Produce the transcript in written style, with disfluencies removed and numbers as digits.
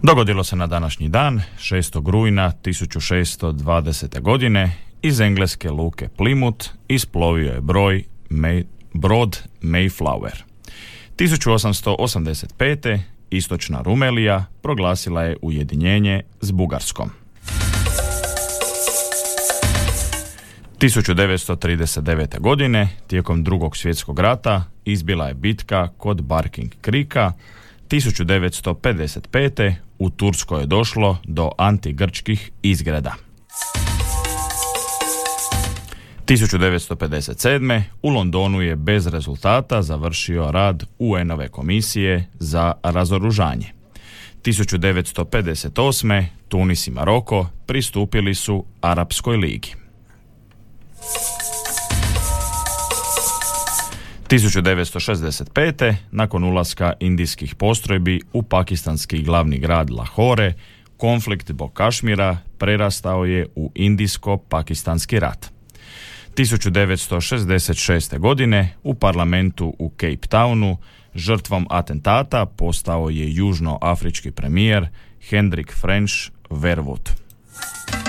Dogodilo se na današnji dan, 6. rujna 1620. godine, iz engleske luke Plymouth isplovio je brod Mayflower. 1885. istočna Rumelija proglasila je ujedinjenje s Bugarskom. 1939. godine, tijekom Drugog svjetskog rata, izbila je bitka kod Barking Creeka. 1955. u Turskoj je došlo do antigrčkih izgreda. 1957. u Londonu je bez rezultata završio rad UN-ove komisije za razoružanje. 1958. Tunis i Maroko pristupili su Arapskoj ligi. 1965. nakon ulaska indijskih postrojbi u pakistanski glavni grad Lahore, konflikt zbog Kašmira prerastao je u indijsko-pakistanski rat. 1966. godine u parlamentu u Cape Townu žrtvom atentata postao je južnoafrički premijer Hendrik French Verwoerd.